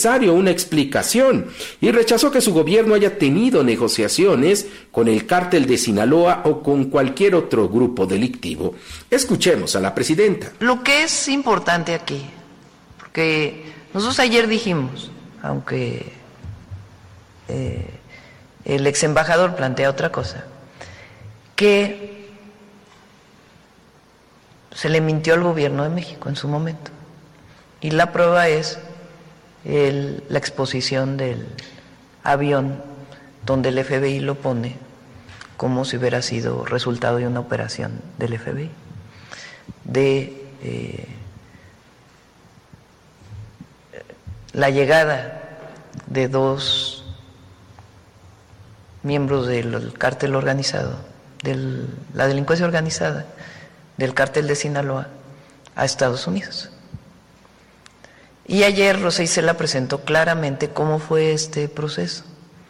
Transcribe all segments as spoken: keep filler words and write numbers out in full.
necesario una explicación y rechazó que su gobierno haya tenido negociaciones con el cártel de Sinaloa o con cualquier otro grupo delictivo. Escuchemos a la presidenta. Lo que es importante aquí, porque nosotros ayer dijimos, aunque eh, el ex embajador plantea otra cosa, que se le mintió al gobierno de México en su momento. Y la prueba es el, la exposición del avión donde el F B I lo pone como si hubiera sido resultado de una operación del F B I, de eh, la llegada de dos miembros del cártel organizado, de la delincuencia organizada, del cártel de Sinaloa a Estados Unidos. Y ayer Rosa Isela presentó claramente cómo fue este proceso.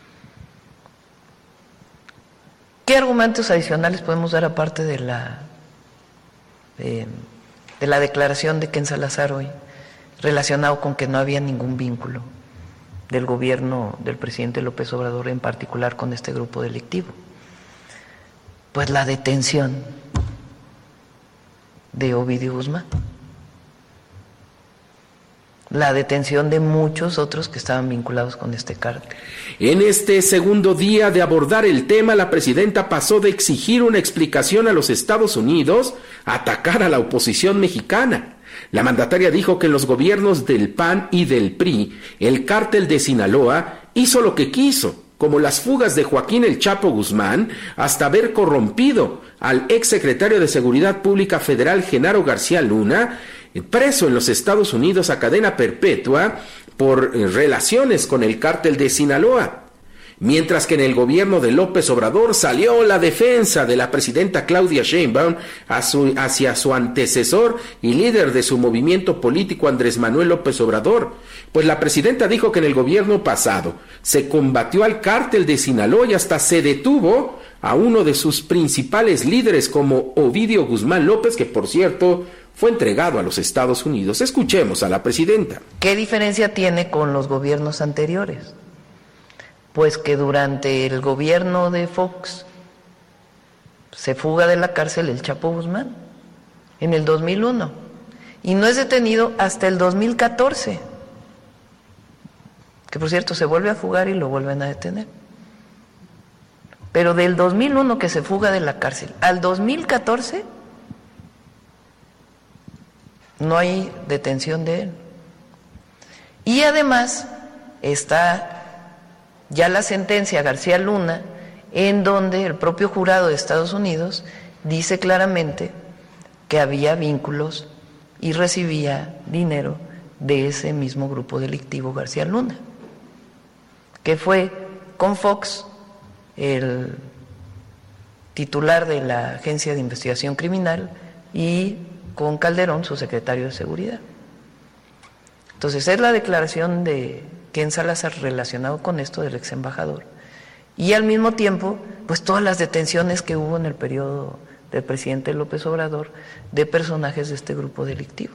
¿Qué argumentos adicionales podemos dar aparte de la eh, de la declaración de Ken Salazar hoy, relacionado con que no había ningún vínculo del gobierno del presidente López Obrador, en particular con este grupo delictivo? Pues la detención de Ovidio Guzmán, la detención de muchos otros que estaban vinculados con este cártel. En este segundo día de abordar el tema, la presidenta pasó de exigir una explicación a los Estados Unidos a atacar a la oposición mexicana. La mandataria dijo que en los gobiernos del P A N y del P R I, el cártel de Sinaloa hizo lo que quiso, como las fugas de Joaquín El Chapo Guzmán, hasta haber corrompido al exsecretario de Seguridad Pública Federal Genaro García Luna, preso en los Estados Unidos a cadena perpetua por relaciones con el cártel de Sinaloa. Mientras que en el gobierno de López Obrador salió la defensa de la presidenta Claudia Sheinbaum a su, hacia su antecesor y líder de su movimiento político Andrés Manuel López Obrador, pues la presidenta dijo que en el gobierno pasado se combatió al cártel de Sinaloa y hasta se detuvo a uno de sus principales líderes como Ovidio Guzmán López, que por cierto fue entregado a los Estados Unidos. Escuchemos a la presidenta. ¿Qué diferencia tiene con los gobiernos anteriores? Pues que durante el gobierno de Fox se fuga de la cárcel el Chapo Guzmán en el dos mil uno y no es detenido hasta el dos mil catorce, que por cierto se vuelve a fugar y lo vuelven a detener. Pero del dos mil uno que se fuga de la cárcel al dos mil catorce no hay detención de él. Y además está ya la sentencia García Luna, en donde el propio jurado de Estados Unidos dice claramente que había vínculos y recibía dinero de ese mismo grupo delictivo García Luna, que fue con Fox, el titular de la Agencia de Investigación Criminal, y con Calderón, su secretario de Seguridad. Entonces es la declaración de Ken Salazar relacionado con esto del ex embajador, y al mismo tiempo pues todas las detenciones que hubo en el periodo del presidente López Obrador de personajes de este grupo delictivo.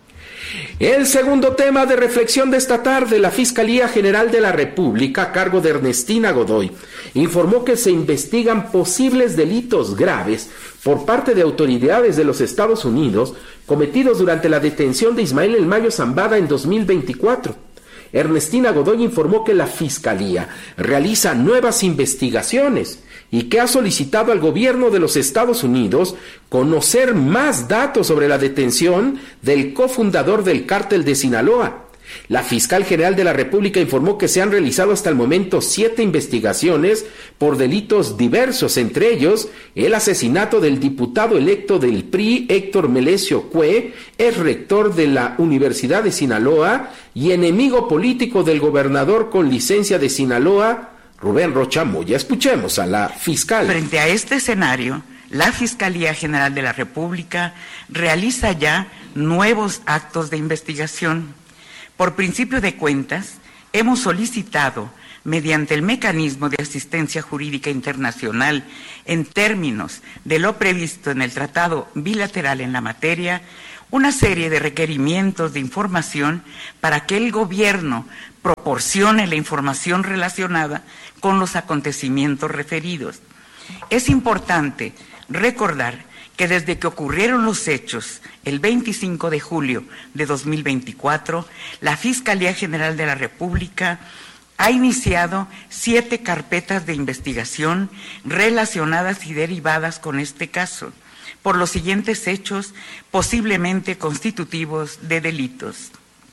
El segundo tema de reflexión de esta tarde, la Fiscalía General de la República, a cargo de Ernestina Godoy, informó que se investigan posibles delitos graves por parte de autoridades de los Estados Unidos cometidos durante la detención de Ismael El Mayo Zambada en dos mil veinticuatro. Ernestina Godoy informó que la Fiscalía realiza nuevas investigaciones y que ha solicitado al gobierno de los Estados Unidos conocer más datos sobre la detención del cofundador del cártel de Sinaloa. La fiscal general de la República informó que se han realizado hasta el momento siete investigaciones por delitos diversos, entre ellos el asesinato del diputado electo del P R I, Héctor Melesio Cue, ex rector de la Universidad de Sinaloa y enemigo político del gobernador con licencia de Sinaloa, Rubén Rocha Moya. Escuchemos a la fiscal. Frente a este escenario, la Fiscalía General de la República realiza ya nuevos actos de investigación. Por principio de cuentas, hemos solicitado, mediante el mecanismo de asistencia jurídica internacional en términos de lo previsto en el tratado bilateral en la materia, una serie de requerimientos de información para que el gobierno proporcione la información relacionada con los acontecimientos referidos. Es importante recordar que desde que ocurrieron los hechos, el veinticinco de julio de dos mil veinticuatro, la Fiscalía General de la República ha iniciado siete carpetas de investigación relacionadas y derivadas con este caso, por los siguientes hechos posiblemente constitutivos de delitos: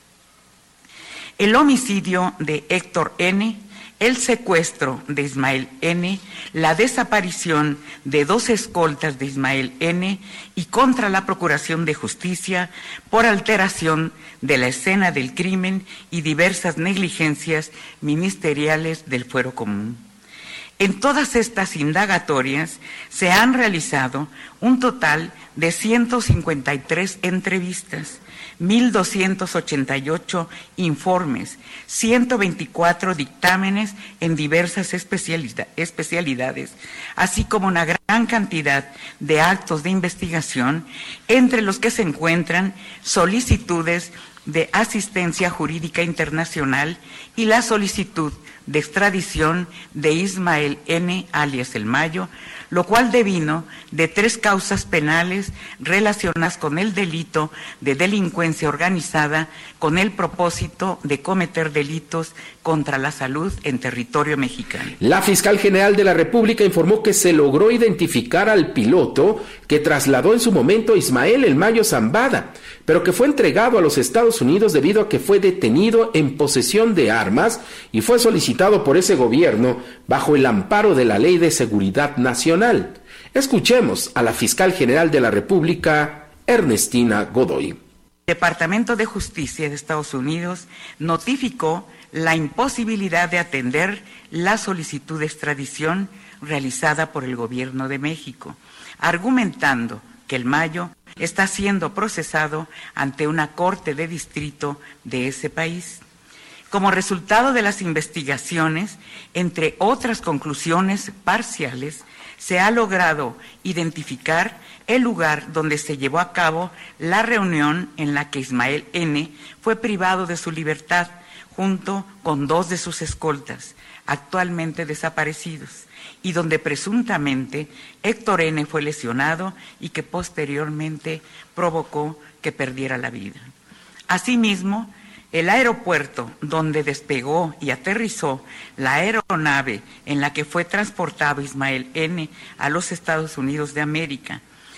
el homicidio de Héctor N., el secuestro de Ismael N., la desaparición de dos escoltas de Ismael N. y contra la Procuración de Justicia por alteración de la escena del crimen y diversas negligencias ministeriales del fuero común. En todas estas indagatorias se han realizado un total de ciento cincuenta y tres entrevistas, mil doscientos ochenta y ocho informes, ciento veinticuatro dictámenes en diversas especialidad, especialidades, así como una gran cantidad de actos de investigación, entre los que se encuentran solicitudes de asistencia jurídica internacional y la solicitud de extradición de Ismael N., alias El Mayo, lo cual devino de tres causas penales relacionadas con el delito de delincuencia organizada con el propósito de cometer delitos contra la salud en territorio mexicano. La fiscal general de la República informó que se logró identificar al piloto que trasladó en su momento a Ismael El Mayo Zambada, pero que fue entregado a los Estados Unidos debido a que fue detenido en posesión de armas y fue solicitado por ese gobierno bajo el amparo de la Ley de Seguridad Nacional. Escuchemos a la fiscal general de la República, Ernestina Godoy. El Departamento de Justicia de Estados Unidos notificó la imposibilidad de atender la solicitud de extradición realizada por el Gobierno de México, argumentando que El Mayo está siendo procesado ante una corte de distrito de ese país. Como resultado de las investigaciones, entre otras conclusiones parciales, se ha logrado identificar el lugar donde se llevó a cabo la reunión en la que Ismael N. fue privado de su libertad, junto con dos de sus escoltas, actualmente desaparecidos, y donde presuntamente Héctor N. fue lesionado y que posteriormente provocó que perdiera la vida. Asimismo, el aeropuerto donde despegó y aterrizó la aeronave en la que fue transportado Ismael N. a los Estados Unidos de América.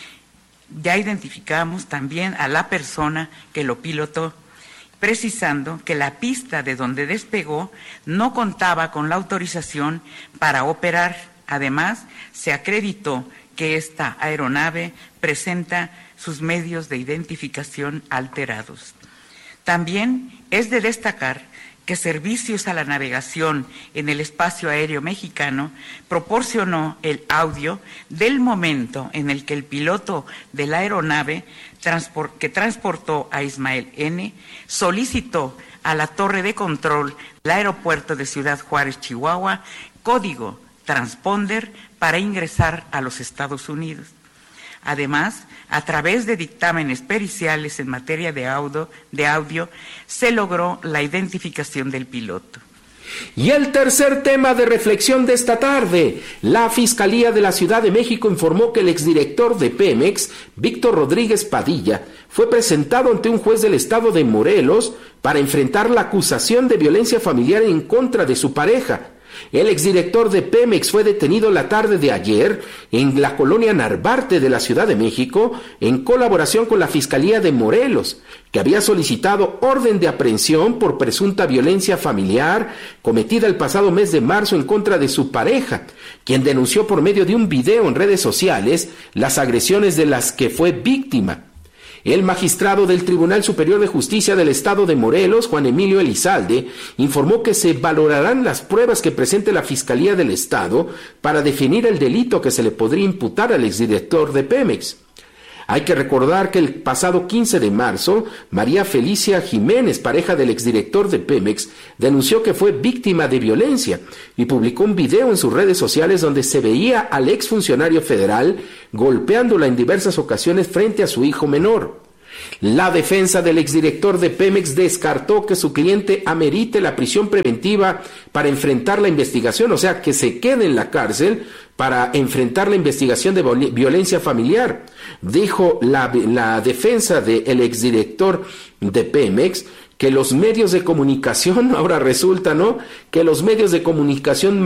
Ya identificamos también a la persona que lo pilotó, precisando que la pista de donde despegó no contaba con la autorización para operar. Además, se acreditó que esta aeronave presenta sus medios de identificación alterados. También es de destacar que Servicios a la Navegación en el Espacio Aéreo Mexicano proporcionó el audio del momento en el que el piloto de la aeronave que transportó a Ismael N. solicitó a la torre de control del aeropuerto de Ciudad Juárez, Chihuahua, código transponder para ingresar a los Estados Unidos. Además, a través de dictámenes periciales en materia de audio, de audio, se logró la identificación del piloto. Y el tercer tema de reflexión de esta tarde, la Fiscalía de la Ciudad de México informó que el exdirector de Pemex, Víctor Rodríguez Padilla, fue presentado ante un juez del estado de Morelos para enfrentar la acusación de violencia familiar en contra de su pareja. El exdirector de Pemex fue detenido la tarde de ayer en la colonia Narvarte de la Ciudad de México en colaboración con la Fiscalía de Morelos, que había solicitado orden de aprehensión por presunta violencia familiar cometida el pasado mes de marzo en contra de su pareja, quien denunció por medio de un video en redes sociales las agresiones de las que fue víctima. El magistrado del Tribunal Superior de Justicia del Estado de Morelos, Juan Emilio Elizalde, informó que se valorarán las pruebas que presente la Fiscalía del Estado para definir el delito que se le podría imputar al exdirector de Pemex. Hay que recordar que el pasado quince de marzo, María Felicia Jiménez, pareja del exdirector de Pemex, denunció que fue víctima de violencia y publicó un video en sus redes sociales donde se veía al exfuncionario federal golpeándola en diversas ocasiones frente a su hijo menor. La defensa del exdirector de Pemex descartó que su cliente amerite la prisión preventiva para enfrentar la investigación, o sea, que se quede en la cárcel para enfrentar la investigación de violencia familiar. Dijo la, la defensa del exdirector de Pemex que los medios de comunicación, ahora resulta, ¿no?, que los medios de comunicación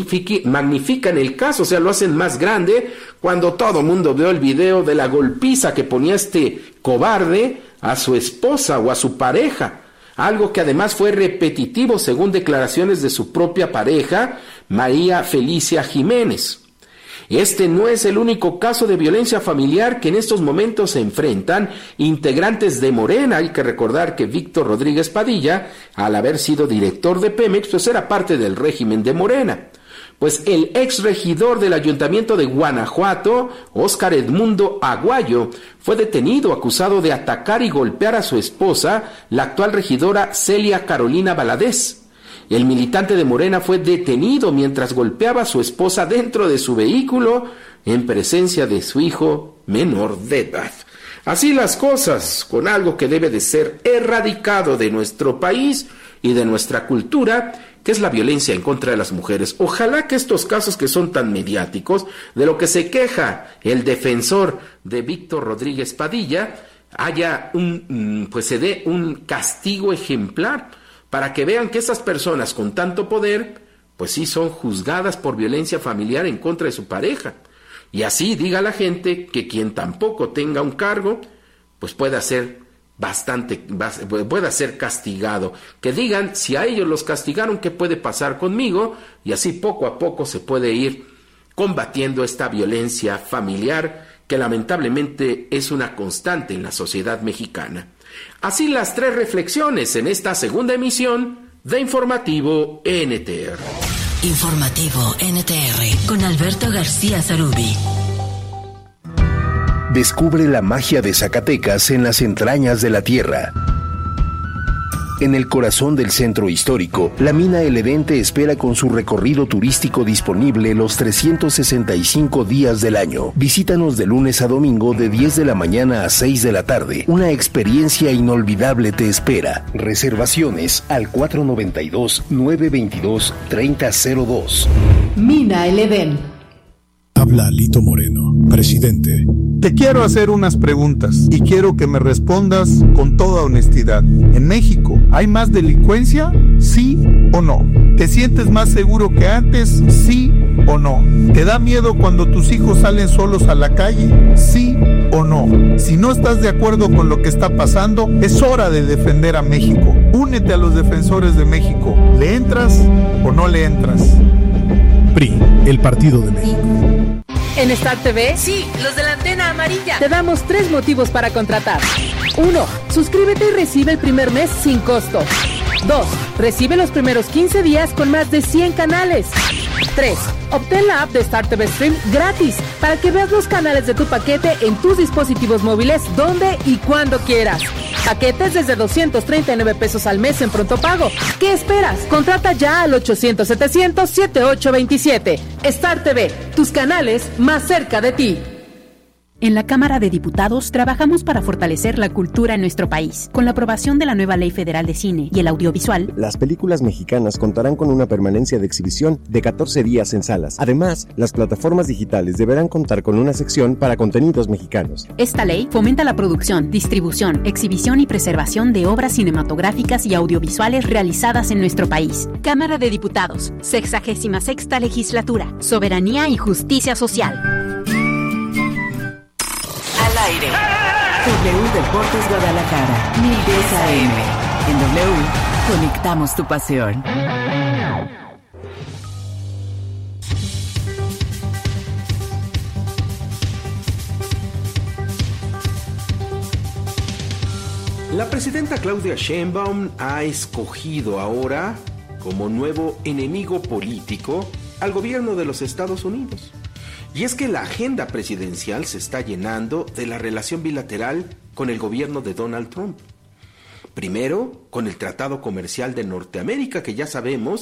magnifican el caso, o sea, lo hacen más grande, cuando todo mundo vio el video de la golpiza que ponía este cobarde a su esposa o a su pareja, algo que además fue repetitivo según declaraciones de su propia pareja, María Felicia Jiménez. Este no es el único caso de violencia familiar que en estos momentos se enfrentan integrantes de Morena. Hay que recordar que Víctor Rodríguez Padilla, al haber sido director de Pemex, pues era parte del régimen de Morena. Pues el ex regidor del Ayuntamiento de Guanajuato, Óscar Edmundo Aguayo, fue detenido acusado de atacar y golpear a su esposa, la actual regidora Celia Carolina Valadez. El militante de Morena fue detenido mientras golpeaba a su esposa dentro de su vehículo en presencia de su hijo menor de edad. Así las cosas, con algo que debe de ser erradicado de nuestro país y de nuestra cultura, que es la violencia en contra de las mujeres. Ojalá que estos casos que son tan mediáticos, de lo que se queja el defensor de Víctor Rodríguez Padilla, haya un, pues se dé un castigo ejemplar, para que vean que esas personas con tanto poder, pues sí son juzgadas por violencia familiar en contra de su pareja. Y así diga la gente que quien tampoco tenga un cargo, pues pueda ser bastante, pueda ser castigado. Que digan, si a ellos los castigaron, ¿qué puede pasar conmigo? Y así poco a poco se puede ir combatiendo esta violencia familiar que lamentablemente es una constante en la sociedad mexicana. Así las tres reflexiones en esta segunda emisión de Informativo N T R. Informativo N T R con Alberto García Zarubi. Descubre la magia de Zacatecas en las entrañas de la tierra. En el corazón del centro histórico, la mina El Edén te espera con su recorrido turístico disponible los trescientos sesenta y cinco días del año. Visítanos de lunes a domingo de diez de la mañana a seis de la tarde. Una experiencia inolvidable te espera. Reservaciones al cuatro noventa y dos, nueve veintidós, treinta cero dos. Mina El Edén. Habla Lito Moreno, presidente. Te quiero hacer unas preguntas y quiero que me respondas con toda honestidad. ¿En México hay más delincuencia? ¿Sí o no? ¿Te sientes más seguro que antes? ¿Sí o no? ¿Te da miedo cuando tus hijos salen solos a la calle? ¿Sí o no? Si no estás de acuerdo con lo que está pasando, es hora de defender a México. Únete a los defensores de México. ¿Le entras o no le entras? P R I, el Partido de México. En Star T V, sí, los de la antena amarilla, te damos tres motivos para contratar. Uno, suscríbete y recibe el primer mes sin costo. Dos, recibe los primeros quince días con más de cien canales. Tres, obtén la app de Star T V Stream gratis para que veas los canales de tu paquete en tus dispositivos móviles donde y cuando quieras. Paquetes desde doscientos treinta y nueve pesos al mes en pronto pago. ¿Qué esperas? Contrata ya al ochocientos, setecientos, setenta y ocho veintisiete. Star T V, tus canales más cerca de ti. En la Cámara de Diputados trabajamos para fortalecer la cultura en nuestro país. Con la aprobación de la nueva Ley Federal de Cine y el Audiovisual, las películas mexicanas contarán con una permanencia de exhibición de catorce días en salas. Además, las plataformas digitales deberán contar con una sección para contenidos mexicanos. Esta ley fomenta la producción, distribución, exhibición y preservación de obras cinematográficas y audiovisuales realizadas en nuestro país. Cámara de Diputados, sexagésima sexta Legislatura, Soberanía y Justicia Social. Aire. W Deportes Guadalajara, mil diez A M. En W, conectamos tu pasión. La presidenta Claudia Sheinbaum ha escogido ahora como nuevo enemigo político al gobierno de los Estados Unidos. Y es que la agenda presidencial se está llenando de la relación bilateral con el gobierno de Donald Trump. Primero, con el Tratado Comercial de Norteamérica, que ya sabemos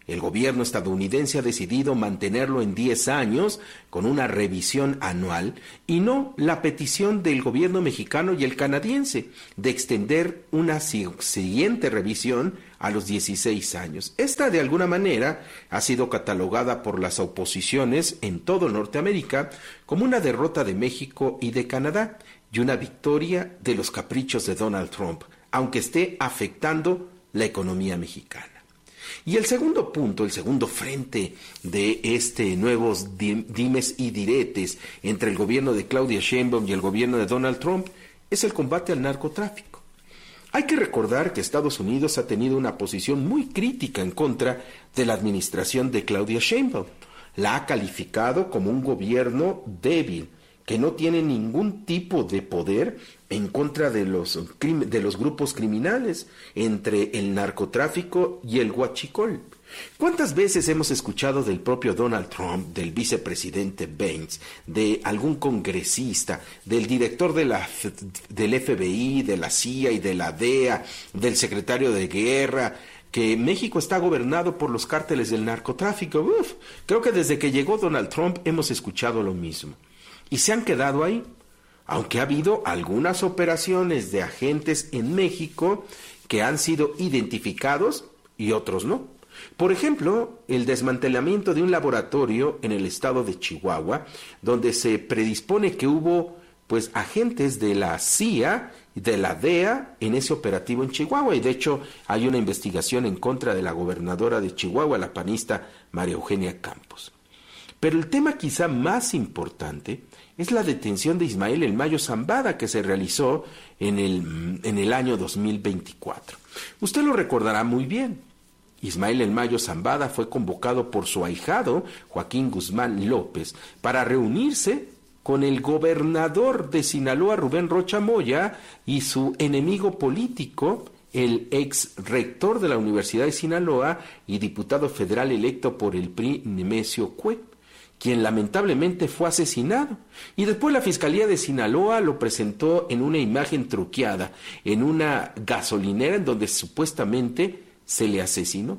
El gobierno estadounidense ha decidido mantenerlo en diez años con una revisión anual y no la petición del gobierno mexicano y el canadiense de extender una siguiente revisión a los dieciséis años. Esta, de alguna manera, ha sido catalogada por las oposiciones en todo Norteamérica como una derrota de México y de Canadá y una victoria de los caprichos de Donald Trump, aunque esté afectando la economía mexicana. Y el segundo punto, el segundo frente de este nuevos dimes y diretes entre el gobierno de Claudia Sheinbaum y el gobierno de Donald Trump es el combate al narcotráfico. Hay que recordar que Estados Unidos ha tenido una posición muy crítica en contra de la administración de Claudia Sheinbaum. La ha calificado como un gobierno débil, que no tiene ningún tipo de poder en contra de los, de los grupos criminales, entre el narcotráfico y el huachicol. ¿Cuántas veces hemos escuchado del propio Donald Trump, del vicepresidente Pence, de algún congresista, del director de la, del F B I, de la C I A y de la D E A, del secretario de Guerra, que México está gobernado por los cárteles del narcotráfico? Uf, creo que desde que llegó Donald Trump hemos escuchado lo mismo. Y se han quedado ahí, aunque ha habido algunas operaciones de agentes en México que han sido identificados y otros no. Por ejemplo, el desmantelamiento de un laboratorio en el estado de Chihuahua, donde se predispone que hubo pues agentes de la C I A y de la D E A en ese operativo en Chihuahua, y de hecho hay una investigación en contra de la gobernadora de Chihuahua, la panista María Eugenia Campos. Pero el tema quizá más importante es la detención de Ismael El Mayo Zambada, que se realizó en el, en el año dos mil veinticuatro. Usted lo recordará muy bien. Ismael El Mayo Zambada fue convocado por su ahijado, Joaquín Guzmán López, para reunirse con el gobernador de Sinaloa, Rubén Rocha Moya, y su enemigo político, el ex rector de la Universidad de Sinaloa y diputado federal electo por el P R I, Nemesio Cue, quien lamentablemente fue asesinado. Y después la Fiscalía de Sinaloa lo presentó en una imagen truqueada, en una gasolinera en donde supuestamente se le asesinó.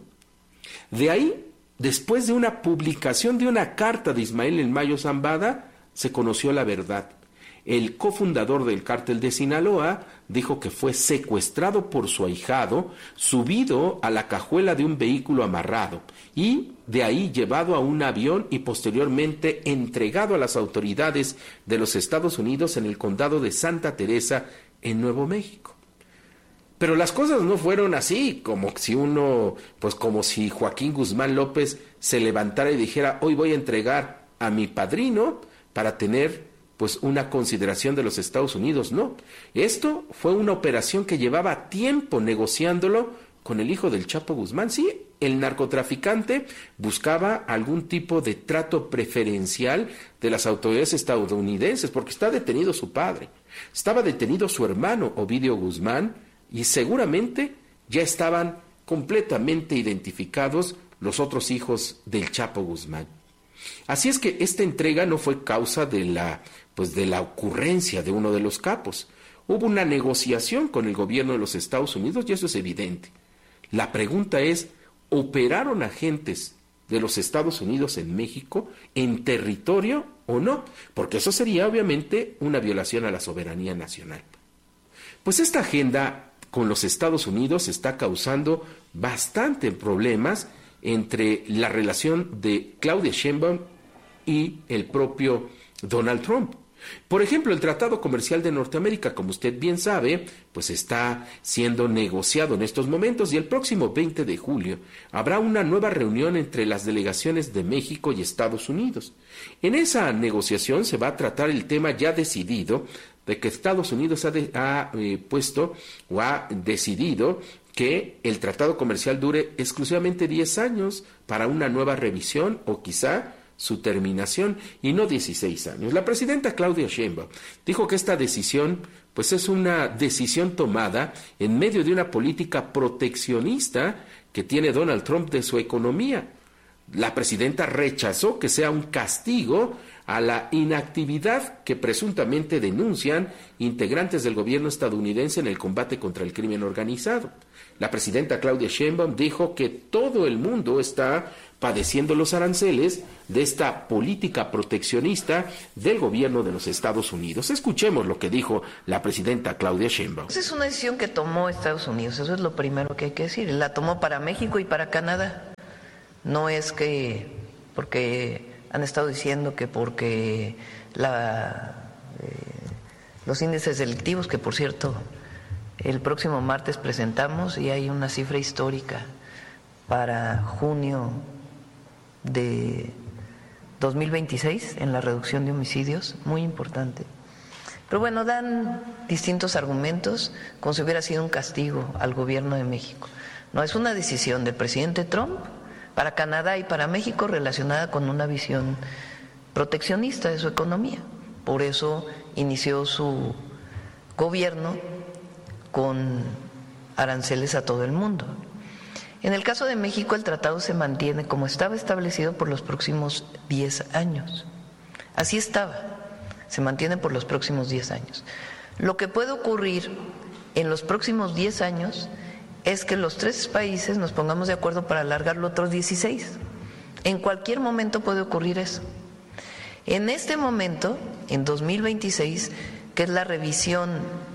De ahí, después de una publicación de una carta de Ismael El Mayo Zambada, se conoció la verdad. El cofundador del cártel de Sinaloa dijo que fue secuestrado por su ahijado, subido a la cajuela de un vehículo amarrado y de ahí llevado a un avión y posteriormente entregado a las autoridades de los Estados Unidos en el condado de Santa Teresa, en Nuevo México. Pero las cosas no fueron así, como si uno, pues como si Joaquín Guzmán López se levantara y dijera: hoy voy a entregar a mi padrino para tener pues una consideración de los Estados Unidos. No, esto fue una operación que llevaba tiempo negociándolo con el hijo del Chapo Guzmán. Sí, el narcotraficante buscaba algún tipo de trato preferencial de las autoridades estadounidenses, porque está detenido su padre, estaba detenido su hermano Ovidio Guzmán, y seguramente ya estaban completamente identificados los otros hijos del Chapo Guzmán. Así es que esta entrega no fue causa de la, pues de la ocurrencia de uno de los capos. Hubo una negociación con el gobierno de los Estados Unidos y eso es evidente. La pregunta es, ¿operaron agentes de los Estados Unidos en México en territorio o no? Porque eso sería obviamente una violación a la soberanía nacional. Pues esta agenda con los Estados Unidos está causando bastante problemas entre la relación de Claudia Sheinbaum y el propio Donald Trump. Por ejemplo, el Tratado Comercial de Norteamérica, como usted bien sabe, pues está siendo negociado en estos momentos, y el próximo veinte de julio habrá una nueva reunión entre las delegaciones de México y Estados Unidos. En esa negociación se va a tratar el tema ya decidido de que Estados Unidos ha, de, ha eh, puesto o ha decidido que el tratado comercial dure exclusivamente diez años para una nueva revisión o quizá su terminación, y no dieciséis años. La presidenta Claudia Sheinbaum dijo que esta decisión pues es una decisión tomada en medio de una política proteccionista que tiene Donald Trump de su economía. La presidenta rechazó que sea un castigo a la inactividad que presuntamente denuncian integrantes del gobierno estadounidense en el combate contra el crimen organizado. La presidenta Claudia Sheinbaum dijo que todo el mundo está padeciendo los aranceles de esta política proteccionista del gobierno de los Estados Unidos. Escuchemos lo que dijo la presidenta Claudia Sheinbaum. Esa es una decisión que tomó Estados Unidos, eso es lo primero que hay que decir. La tomó para México y para Canadá. No es que porque han estado diciendo que porque la, eh, los índices delictivos, que por cierto el próximo martes presentamos y hay una cifra histórica para junio de dos mil veintiséis en la reducción de homicidios, muy importante. Pero bueno, dan distintos argumentos como si hubiera sido un castigo al gobierno de México. No, es una decisión del presidente Trump para Canadá y para México relacionada con una visión proteccionista de su economía. Por eso inició su gobierno con aranceles a todo el mundo. En el caso de México, el tratado se mantiene como estaba establecido por los próximos diez años. Así estaba, se mantiene por los próximos diez años. Lo que puede ocurrir en los próximos diez años es que los tres países nos pongamos de acuerdo para alargarlo otros dieciséis. En cualquier momento puede ocurrir eso. En este momento, en dos mil veintiséis, que es la revisión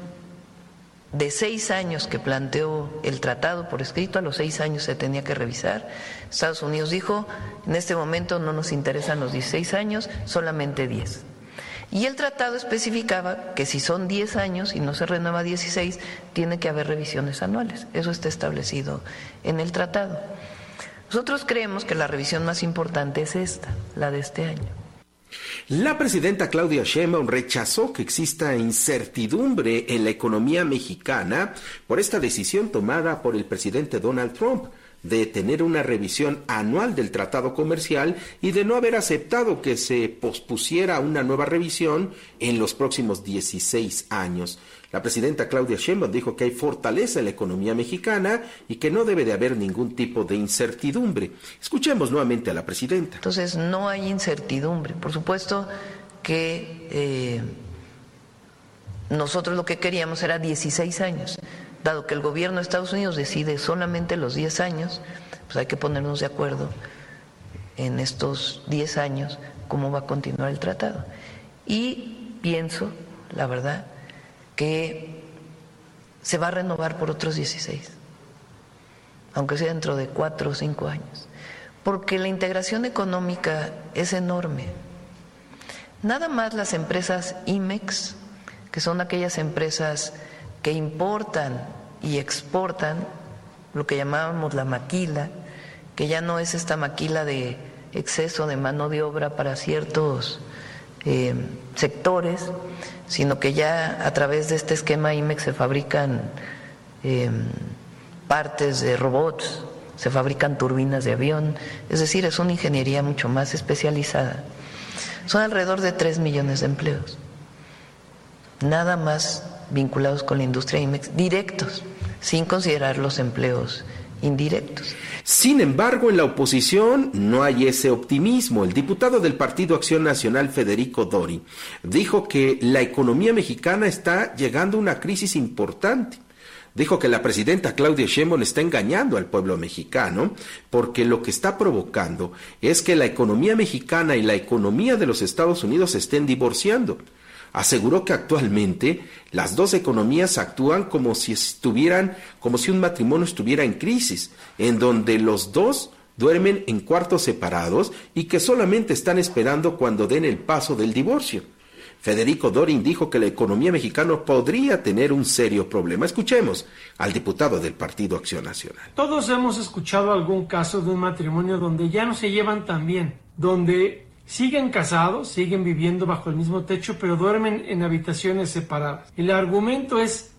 de seis años que planteó el tratado por escrito, a los seis años se tenía que revisar. Estados Unidos dijo, en este momento no nos interesan los dieciséis años, solamente diez. Y el tratado especificaba que si son diez años y no se renueva dieciséis, tiene que haber revisiones anuales. Eso está establecido en el tratado. Nosotros creemos que la revisión más importante es esta, la de este año. La presidenta Claudia Sheinbaum rechazó que exista incertidumbre en la economía mexicana por esta decisión tomada por el presidente Donald Trump de tener una revisión anual del tratado comercial y de no haber aceptado que se pospusiera una nueva revisión en los próximos dieciséis años. La presidenta Claudia Sheinbaum dijo que hay fortaleza en la economía mexicana y que no debe de haber ningún tipo de incertidumbre. Escuchemos nuevamente a la presidenta. Entonces, no hay incertidumbre. Por supuesto que eh, nosotros lo que queríamos era dieciséis años. Dado que el gobierno de Estados Unidos decide solamente los diez años, pues hay que ponernos de acuerdo en estos diez años cómo va a continuar el tratado. Y pienso, la verdad, que se va a renovar por otros dieciséis, aunque sea dentro de cuatro o cinco años, porque la integración económica es enorme. Nada más las empresas IMEX, que son aquellas empresas que importan y exportan lo que llamábamos la maquila, que ya no es esta maquila de exceso de mano de obra para ciertos eh, sectores, sino que ya a través de este esquema IMEX se fabrican eh, partes de robots, se fabrican turbinas de avión, es decir, es una ingeniería mucho más especializada. Son alrededor de tres millones de empleos, nada más vinculados con la industria IMEX, directos, sin considerar los empleos indirectos. Sin embargo, en la oposición no hay ese optimismo. El diputado del Partido Acción Nacional, Federico Dori, dijo que la economía mexicana está llegando a una crisis importante. Dijo que la presidenta Claudia Sheinbaum está engañando al pueblo mexicano porque lo que está provocando es que la economía mexicana y la economía de los Estados Unidos se estén divorciando. Aseguró que actualmente las dos economías actúan como si estuvieran, como si un matrimonio estuviera en crisis, en donde los dos duermen en cuartos separados y que solamente están esperando cuando den el paso del divorcio. Federico Dorin dijo que la economía mexicana podría tener un serio problema. Escuchemos al diputado del Partido Acción Nacional. Todos hemos escuchado algún caso de un matrimonio donde ya no se llevan tan bien, donde siguen casados, siguen viviendo bajo el mismo techo, pero duermen en habitaciones separadas. El argumento es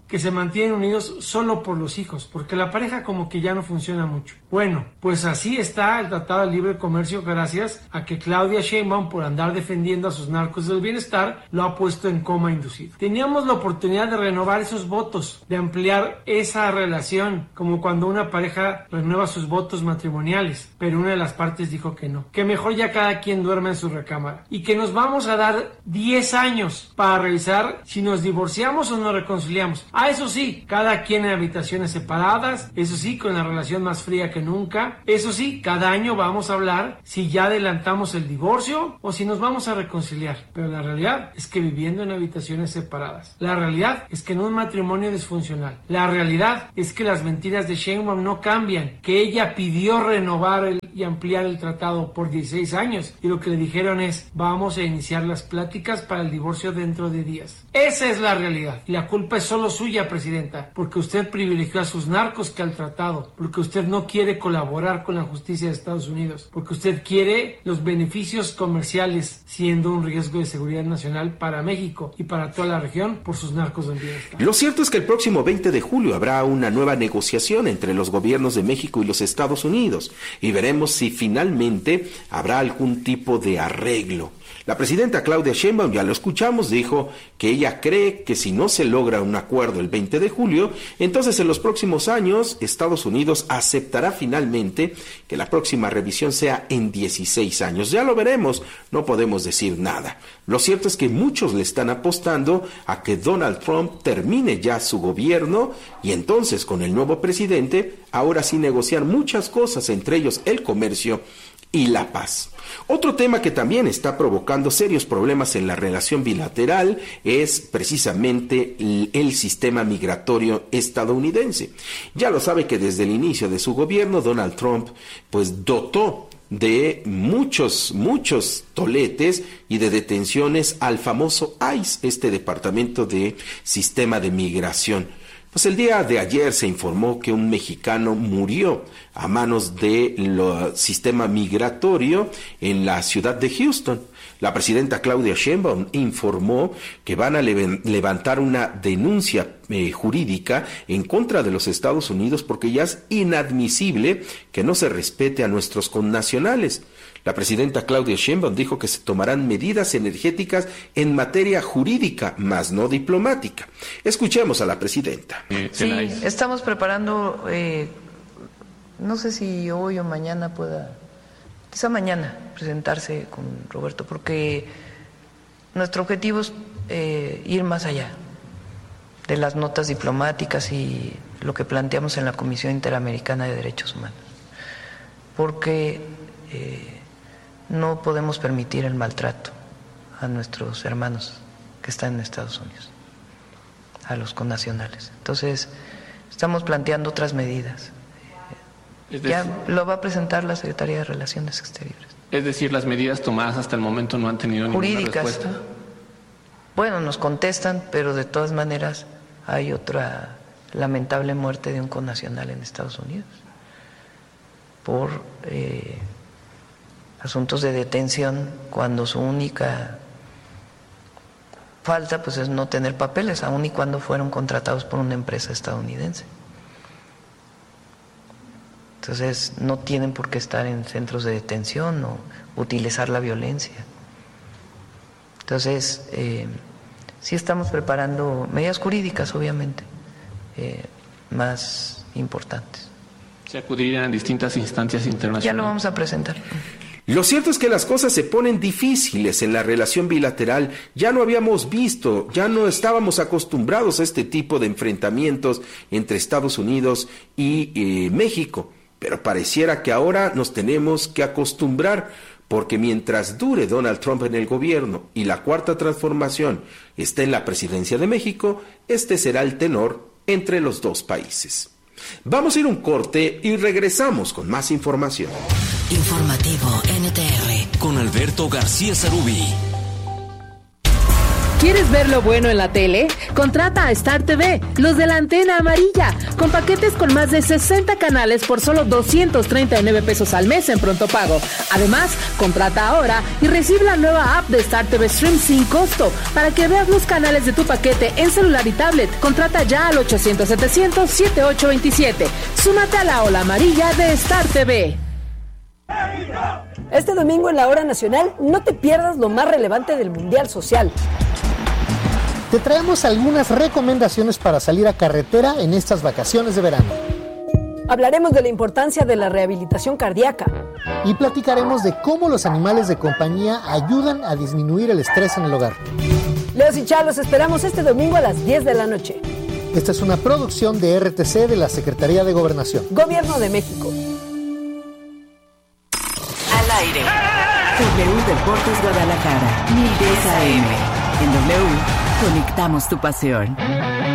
que se mantienen unidos solo por los hijos, porque la pareja como que ya no funciona mucho. Bueno, pues así está el Tratado de Libre Comercio gracias a que Claudia Sheinbaum, por andar defendiendo a sus narcos del bienestar, lo ha puesto en coma inducido. Teníamos la oportunidad de renovar esos votos, de ampliar esa relación, como cuando una pareja renueva sus votos matrimoniales, pero una de las partes dijo que no, que mejor ya cada quien duerma en su recámara, y que nos vamos a dar diez años para revisar si nos divorciamos o nos reconciliamos. Ah, eso sí, cada quien en habitaciones separadas, eso sí, con la relación más fría que nunca, eso sí, cada año vamos a hablar si ya adelantamos el divorcio o si nos vamos a reconciliar. Pero la realidad es que viviendo en habitaciones separadas, la realidad es que en un matrimonio disfuncional, la realidad es que las mentiras de Sheinbaum no cambian, que ella pidió renovar el, y ampliar el tratado por dieciséis años y lo que le dijeron es, vamos a iniciar las pláticas para el divorcio dentro de días. Esa es la realidad y la culpa es solo suya, presidenta, porque usted privilegió a sus narcos que al tratado, porque usted no quiere colaborar con la justicia de Estados Unidos, porque usted quiere los beneficios comerciales siendo un riesgo de seguridad nacional para México y para toda la región por sus narcos del bienestar. Lo cierto es que el próximo veinte de julio habrá una nueva negociación entre los gobiernos de México y los Estados Unidos y veremos si finalmente habrá algún tipo de arreglo. La presidenta Claudia Sheinbaum, ya lo escuchamos, dijo que ella cree que si no se logra un acuerdo el veinte de julio, entonces en los próximos años Estados Unidos aceptará finalmente que la próxima revisión sea en dieciséis años. Ya lo veremos, no podemos decir nada. Lo cierto es que muchos le están apostando a que Donald Trump termine ya su gobierno y entonces con el nuevo presidente, ahora sí negociar muchas cosas, entre ellos el comercio y la paz. Otro tema que también está provocando serios problemas en la relación bilateral es precisamente el, el sistema migratorio estadounidense. Ya lo sabe que desde el inicio de su gobierno, Donald Trump pues dotó de muchos, muchos toletes y de detenciones al famoso I C E, este Departamento de Sistema de Migración. Pues el día de ayer se informó que un mexicano murió a manos del sistema migratorio en la ciudad de Houston. La presidenta Claudia Sheinbaum informó que van a le- levantar una denuncia eh, jurídica en contra de los Estados Unidos porque ya es inadmisible que no se respete a nuestros connacionales. La presidenta Claudia Sheinbaum dijo que se tomarán medidas energéticas en materia jurídica, más no diplomática. Escuchemos a la presidenta. Sí, estamos preparando, eh, no sé si hoy o mañana pueda, quizá mañana, presentarse con Roberto, porque nuestro objetivo es eh, ir más allá de las notas diplomáticas y lo que planteamos en la Comisión Interamericana de Derechos Humanos, porque eh, no podemos permitir el maltrato a nuestros hermanos que están en Estados Unidos, a los connacionales. Entonces, estamos planteando otras medidas. Es decir, ya lo va a presentar la Secretaría de Relaciones Exteriores. Es decir, las medidas tomadas hasta el momento no han tenido ninguna Jurídicas. respuesta. Bueno, nos contestan, pero de todas maneras hay otra lamentable muerte de un connacional en Estados Unidos por eh, asuntos de detención, cuando su única falta pues es no tener papeles, aun y cuando fueron contratados por una empresa estadounidense. Entonces no tienen por qué estar en centros de detención o utilizar la violencia. Entonces eh, sí estamos preparando medidas jurídicas, obviamente, eh, más importantes. Se acudirían a distintas instancias internacionales. Ya lo vamos a presentar. Lo cierto es que las cosas se ponen difíciles en la relación bilateral. Ya no habíamos visto, ya no estábamos acostumbrados a este tipo de enfrentamientos entre Estados Unidos y eh, México. Pero pareciera que ahora nos tenemos que acostumbrar, porque mientras dure Donald Trump en el gobierno y la Cuarta Transformación esté en la presidencia de México, este será el tenor entre los dos países. Vamos a ir a un corte y regresamos con más información. Informativo N T R con Alberto García Zarubi. ¿Quieres ver lo bueno en la tele? Contrata a Star T V, los de la antena amarilla, con paquetes con más de sesenta canales por solo doscientos treinta y nueve pesos al mes en pronto pago. Además, contrata ahora y recibe la nueva app de Star T V Stream sin costo para que veas los canales de tu paquete en celular y tablet. Contrata ya al ochocientos setecientos setenta y ocho veintisiete. Súmate a la ola amarilla de Star T V. Este domingo en la Hora Nacional no te pierdas lo más relevante del Mundial Social. Te traemos algunas recomendaciones para salir a carretera en estas vacaciones de verano. Hablaremos de la importancia de la rehabilitación cardíaca. Y platicaremos de cómo los animales de compañía ayudan a disminuir el estrés en el hogar. Leos y Chá, los esperamos este domingo a las diez de la noche. Esta es una producción de R T C de la Secretaría de Gobernación. Gobierno de México. Al aire. W Deportes Guadalajara. mil diez A M. En W, conectamos tu pasión.